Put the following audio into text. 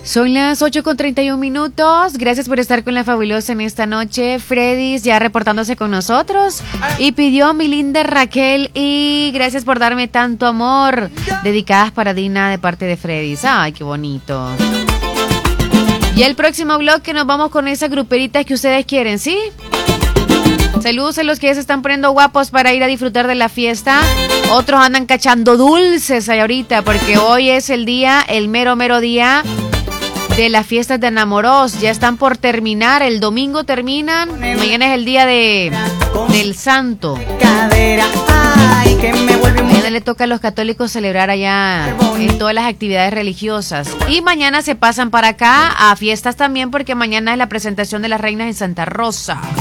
Son las 8:31. Gracias por estar con la fabulosa en esta noche. Freddy's ya reportándose con nosotros y pidió mi linda Raquel y gracias por darme tanto amor. Dedicadas para Dina de parte de Freddy's. Ay, qué bonito. Y el próximo bloque nos vamos con esas gruperitas que ustedes quieren, ¿sí? Saludos a los que ya se están poniendo guapos para ir a disfrutar de la fiesta. Otros andan cachando dulces ahí ahorita porque hoy es el día, el mero día de las fiestas de enamorados. Ya están por terminar, el domingo terminan, mañana es el día del santo. Mañana le toca a los católicos celebrar allá en todas las actividades religiosas. Y mañana se pasan para acá a fiestas también porque mañana es la presentación de las reinas en Santa Rosa.